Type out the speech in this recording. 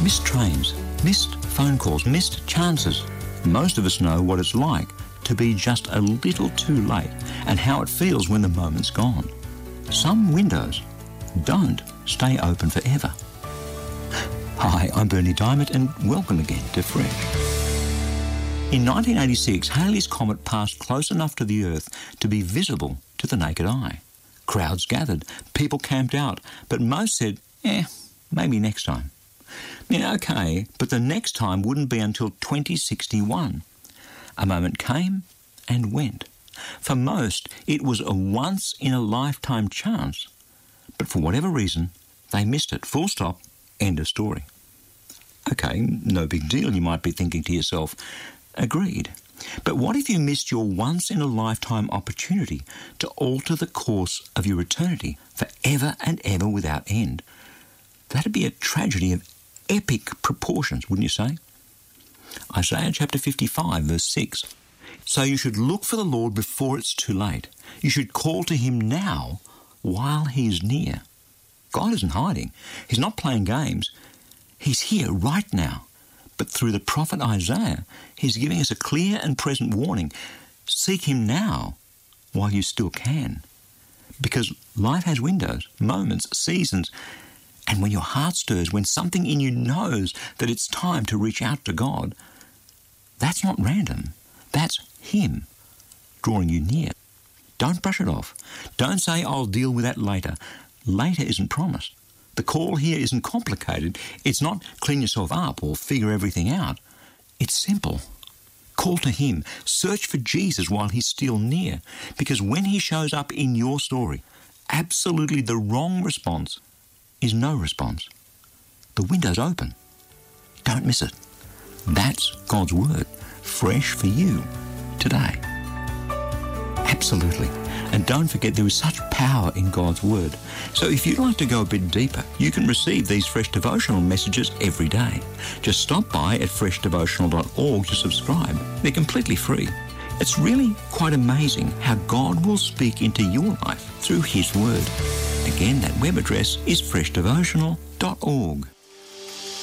Missed trains, missed phone calls, missed chances. Most of us know what it's like to be just a little too late and how it feels when the moment's gone. Some windows don't stay open forever. Hi, I'm Bernie Diamond and welcome again to Fresh. In 1986, Halley's Comet passed close enough to the Earth to be visible to the naked eye. Crowds gathered, people camped out, but most said, maybe next time. Yeah, okay, but the next time wouldn't be until 2061. A moment came and went. For most, it was a once-in-a-lifetime chance. But for whatever reason, they missed it. Full stop, end of story. Okay, no big deal, you might be thinking to yourself. Agreed. But what if you missed your once-in-a-lifetime opportunity to alter the course of your eternity forever and ever without end? That'd be a tragedy of epic proportions, wouldn't you say? Isaiah chapter 55, verse 6. So you should look for the Lord before it's too late. You should call to him now while he's near. God isn't hiding. He's not playing games. He's here right now. But through the prophet Isaiah, he's giving us a clear and present warning. Seek him now while you still can. Because life has windows, moments, seasons. And when your heart stirs, when something in you knows that it's time to reach out to God, that's not random. That's him drawing you near. Don't brush it off. Don't say, I'll deal with that later. Later isn't promised. The call here isn't complicated. It's not clean yourself up or figure everything out. It's simple. Call to him. Search for Jesus while he's still near. Because when he shows up in your story, absolutely the wrong response is no response. The window's open. Don't miss it. That's God's word, fresh for you today. Absolutely. And don't forget there is such power in God's word. So if you'd like to go a bit deeper, you can receive these Fresh Devotional messages every day. Just stop by at freshdevotional.org to subscribe. They're completely free. It's really quite amazing how God will speak into your life through his word. Again, that web address is freshdevotional.org.